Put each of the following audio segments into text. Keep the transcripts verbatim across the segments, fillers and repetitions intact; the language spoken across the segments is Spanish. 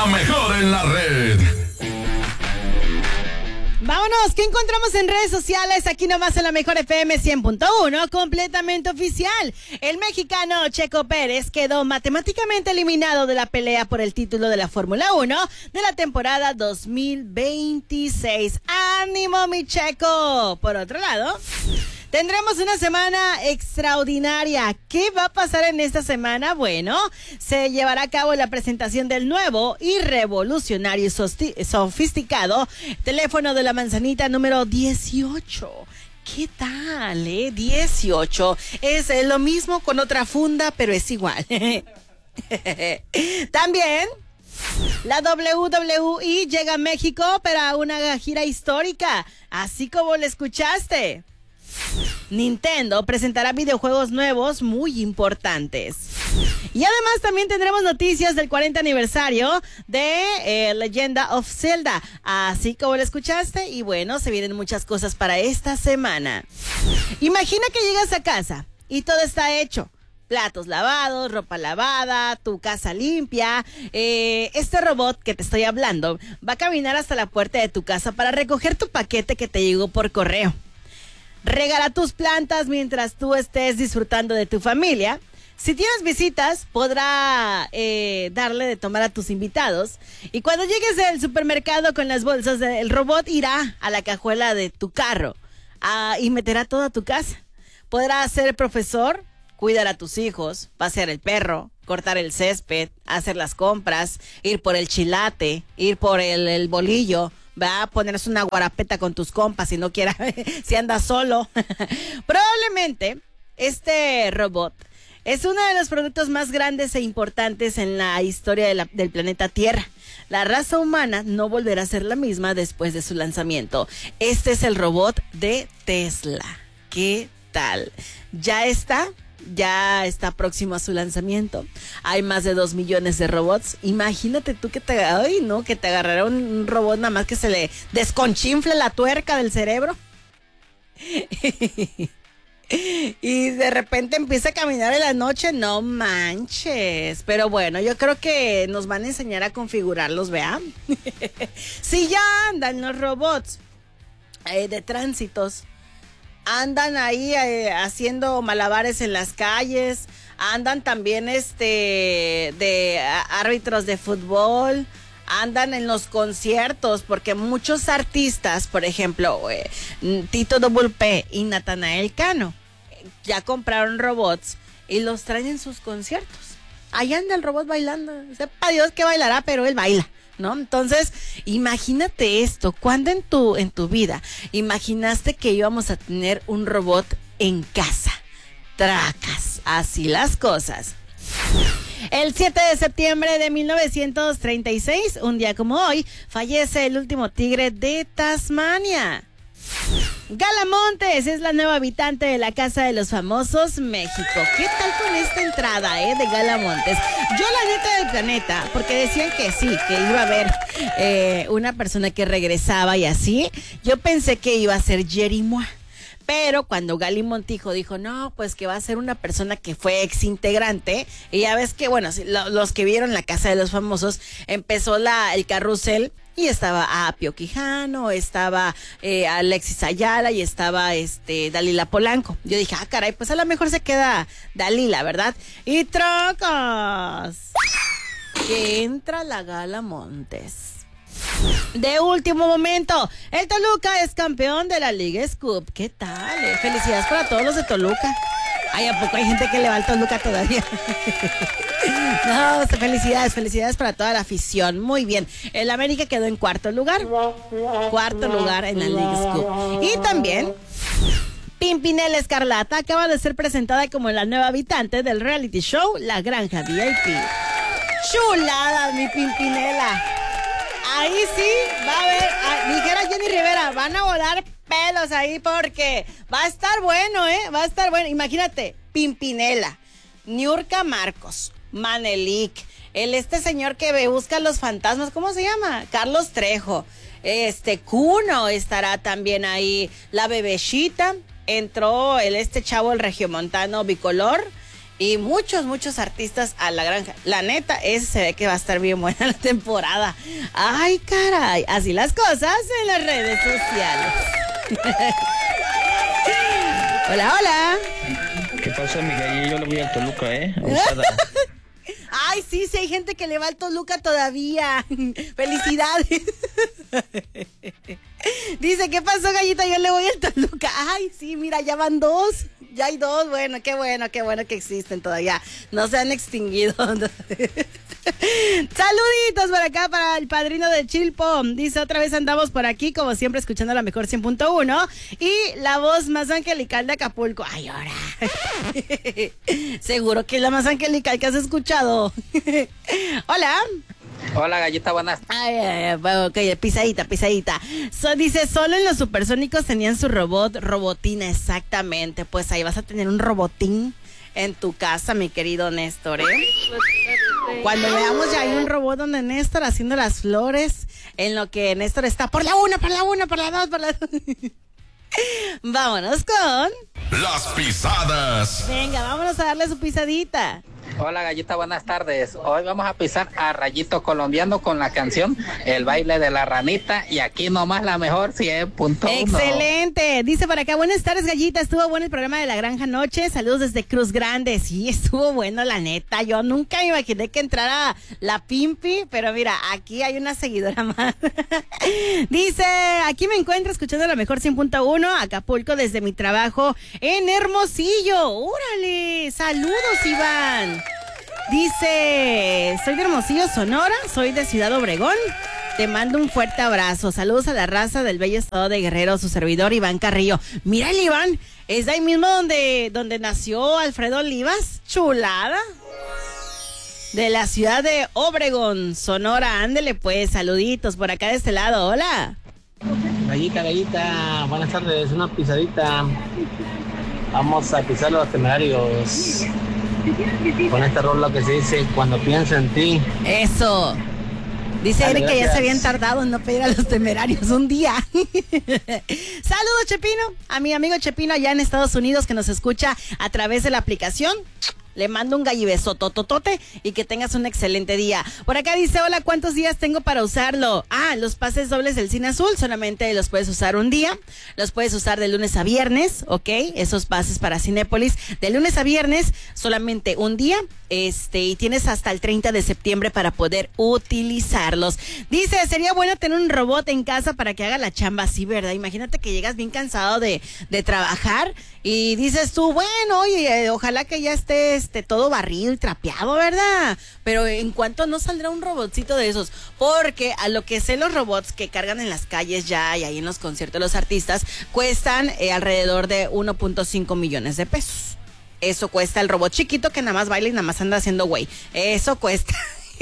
La mejor en la red. Vámonos, ¿qué encontramos en redes sociales? Aquí nomás en la mejor F M cien punto uno, completamente oficial. El mexicano Checo Pérez quedó matemáticamente eliminado de la pelea por el título de la Fórmula uno de la temporada dos mil veintiséis. ¡Ánimo, mi Checo! Por otro lado, tendremos una semana extraordinaria. ¿Qué va a pasar en esta semana? Bueno, se llevará a cabo la presentación del nuevo y revolucionario y sofisticado teléfono de la manzanita número dieciocho. ¿Qué tal, eh? dieciocho. Es eh, lo mismo con otra funda, pero es igual. También la doble u doble u E llega a México para una gira histórica, así como lo escuchaste. Nintendo presentará videojuegos nuevos muy importantes. Y además también tendremos noticias del cuarenta aniversario de eh, Legend of Zelda, así como lo escuchaste. Y bueno, se vienen muchas cosas para esta semana. Imagina que llegas a casa y todo está hecho. Platos lavados, ropa lavada, tu casa limpia. Eh, este robot que te estoy hablando va a caminar hasta la puerta de tu casa para recoger tu paquete que te llegó por correo. Regala tus plantas mientras tú estés disfrutando de tu familia. Si tienes visitas, podrá eh, darle de tomar a tus invitados. Y cuando llegues al supermercado con las bolsas, el robot irá a la cajuela de tu carro uh, y meterá todo a tu casa. Podrá ser profesor, cuidar a tus hijos, pasear el perro, cortar el césped, hacer las compras, ir por el chilate, ir por el, el bolillo. Va a ponerse una guarapeta con tus compas si no quiera, si andas solo. Probablemente este robot es uno de los productos más grandes e importantes en la historia de la, del planeta Tierra. La raza humana no volverá a ser la misma después de su lanzamiento. Este es el robot de Tesla. ¿Qué tal? Ya está. Ya está próximo a su lanzamiento. Hay más de dos millones de robots. Imagínate tú que te, ay, no, que te agarrara un robot nada más que se le desconchinfle la tuerca del cerebro. Y de repente empieza a caminar en la noche. No manches. Pero bueno, yo creo que nos van a enseñar a configurarlos, ¿vea? Si ya andan los robots eh, de tránsitos, andan ahí eh, haciendo malabares en las calles, andan también este de a, árbitros de fútbol, andan en los conciertos, porque muchos artistas, por ejemplo, eh, Tito Double P y Natanael Cano, eh, ya compraron robots y los traen en sus conciertos. Ahí anda el robot bailando, sepa Dios que bailará, pero él baila, ¿no? Entonces, imagínate esto, ¿cuándo en tu, en tu vida imaginaste que íbamos a tener un robot en casa? Tracas, así las cosas. El siete de septiembre de mil novecientos treinta y seis, un día como hoy, fallece el último tigre de Tasmania. Gala Montes es la nueva habitante de la Casa de los Famosos, México. ¿Qué tal con esta entrada, eh, de Gala Montes? Yo la neta del planeta, porque decían que sí, que iba a haber eh, una persona que regresaba y así, yo pensé que iba a ser Jerry Moa. Pero cuando Gali Montijo dijo, no, pues que va a ser una persona que fue ex integrante, y ya ves que, bueno, los que vieron la Casa de los Famosos, empezó la el carrusel, y estaba Apio Quijano, estaba eh, Alexis Ayala, y estaba este Dalila Polanco. Yo dije, ah, caray, pues a lo mejor se queda Dalila, ¿verdad? Y trocos, que entra la Gala Montes. De último momento, el Toluca es campeón de la Liga Scoop. ¿Qué tal? Eh? Felicidades para todos los de Toluca. Ay, ¿a poco hay gente que le va al Toluca todavía? No, felicidades, felicidades para toda la afición. Muy bien. El América quedó en cuarto lugar. Cuarto lugar en la Liga Scoop. Y también Pimpinela Escarlata acaba de ser presentada como la nueva habitante del reality show La Granja V I P. Chulada, mi Pimpinela. Ahí sí va a haber, ah, dijera Jenny Rivera, van a volar pelos ahí porque va a estar bueno, ¿eh? Va a estar bueno. Imagínate, Pimpinela, Niurka Marcos, Manelik, el este señor que busca los fantasmas, ¿cómo se llama? Carlos Trejo, este Cuno estará también ahí, la Bebecita, entró el este chavo, el regiomontano bicolor, y muchos, muchos artistas a la granja. La neta, ese se ve que va a estar bien buena la temporada. Ay, caray, así las cosas en las redes sociales. Hola, hola. ¿Qué pasa, mi gallo? Yo le voy al Toluca, ¿eh? Ay, sí, sí hay gente que le va al Toluca todavía. Felicidades. Dice, ¿qué pasó, gallita? Yo le voy al Toluca. Ay, sí, mira, ya van dos. Ya hay dos. Bueno, qué bueno, qué bueno que existen todavía. No se han extinguido. Saluditos por acá para el padrino de Chilpo. Dice, otra vez andamos por aquí, como siempre, escuchando la mejor cien punto uno. Y la voz más angelical de Acapulco. Ay, ahora. Seguro que es la más angelical que has escuchado. Hola. Hola, gallita, buenas. Ay, ay, ay, ok, pisadita, pisadita. So, dice, solo en los supersónicos tenían su robot, robotina, exactamente. Pues ahí vas a tener un robotín en tu casa, mi querido Néstor, ¿eh? Cuando veamos ya hay un robot donde Néstor haciendo las flores, en lo que Néstor está por la una, por la una, por la dos, por la dos. Vámonos con... Las pisadas. Venga, vámonos a darle su pisadita. Hola, gallita, buenas tardes. Hoy vamos a pisar a Rayito Colombiano con la canción El baile de la ranita, y aquí nomás la mejor cien punto uno. Excelente. Dice por acá, buenas tardes, gallita. Estuvo bueno el programa de La Granja Noche. Saludos desde Cruz Grande. Sí, estuvo bueno, la neta. Yo nunca me imaginé que entrara la Pimpi, pero mira, aquí hay una seguidora más. Dice, aquí me encuentro escuchando la mejor cien punto uno, Acapulco, desde mi trabajo en Hermosillo. ¡Órale! Saludos, Iván. Dice, soy de Hermosillo, Sonora, soy de Ciudad Obregón. Te mando un fuerte abrazo. Saludos a la raza del bello estado de Guerrero, su servidor Iván Carrillo. Mira el Iván, es de ahí mismo donde, donde nació Alfredo Olivas. Chulada. De la ciudad de Obregón, Sonora. Ándele pues, saluditos por acá de este lado. Hola. Gallita, gallita, buenas tardes. Una pisadita. Vamos a pisar los Temerarios con esta rola que se dice Cuando pienso en ti. Eso. Dice Dale, él que gracias. ya se habían tardado en no pedir a los Temerarios un día. Saludos, Chepino. A mi amigo Chepino allá en Estados Unidos que nos escucha a través de la aplicación. Le mando un gallibeso tototote y que tengas un excelente día. Por acá dice, hola, ¿cuántos días tengo para usarlo? Ah, los pases dobles del Cine Azul solamente los puedes usar un día. Los puedes usar de lunes a viernes, ¿ok? Esos pases para Cinépolis de lunes a viernes solamente un día. Este, y tienes hasta el treinta de septiembre para poder utilizarlos. Dice, sería bueno tener un robot en casa para que haga la chamba así, ¿verdad? Imagínate que llegas bien cansado de, de trabajar y dices tú, bueno, oye, ojalá que ya esté este, todo barrido y trapeado, ¿verdad? Pero en cuanto no saldrá un robotcito de esos, porque a lo que sé los robots que cargan en las calles ya y ahí en los conciertos de los artistas cuestan eh, alrededor de uno punto cinco millones de pesos. Eso cuesta el robot chiquito que nada más baila y nada más anda haciendo güey. Eso cuesta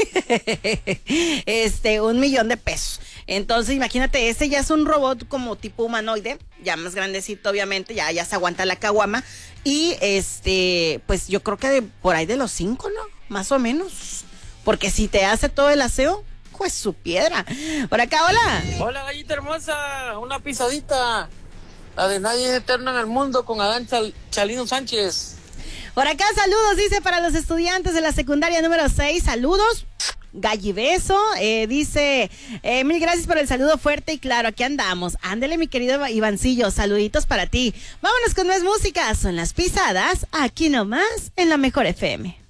este un millón de pesos. Entonces imagínate, ese ya es un robot como tipo humanoide, ya más grandecito obviamente, ya, ya se aguanta la caguama. Y este, pues yo creo que de, por ahí de los cinco, ¿no? Más o menos. Porque si te hace todo el aseo, pues su piedra. Por acá, hola. Hola, gallita hermosa, una pisadita. La de Nadie es Eterno en el Mundo con Adán Chal- Chalino Sánchez. Por acá, saludos, dice, para los estudiantes de la secundaria número seis, saludos, gallibeso, eh, dice, eh, mil gracias por el saludo fuerte y claro, aquí andamos, ándele mi querido Ivancillo, saluditos para ti, vámonos con más música, son las pisadas, aquí nomás, en la Mejor F M.